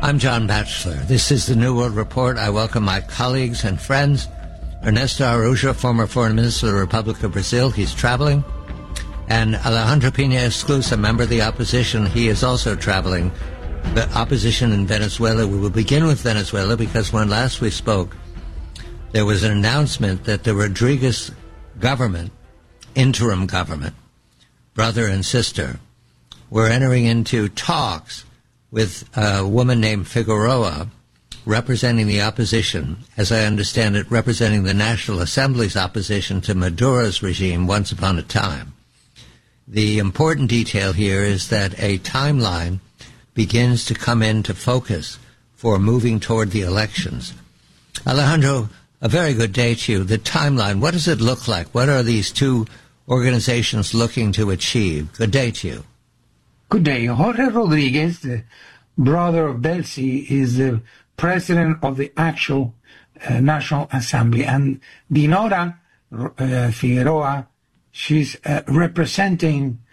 I'm John Batchelor. This is the New World Report. I welcome my colleagues and friends. Ernesto Araújo, former foreign minister of the Republic of Brazil. He's traveling. And Alejandro Pina Esclus, a member of the opposition. He is also traveling. The opposition in Venezuela. We will begin with Venezuela because when last we spoke, there was an announcement that the Rodriguez government, interim government, brother and sister, were entering into talks with a woman named Figueroa, representing the opposition, as I understand it, representing the National Assembly's opposition to Maduro's regime once upon a time. The important detail here is that a timeline begins to come into focus for moving toward the elections. Alejandro, a very good day to you. The timeline, what does it look like? What are these two organizations looking to achieve? Good day to you. Good day. Jorge Rodriguez, the brother of Delcy, is the president of the actual National Assembly. And Dinora Figueroa, she's representing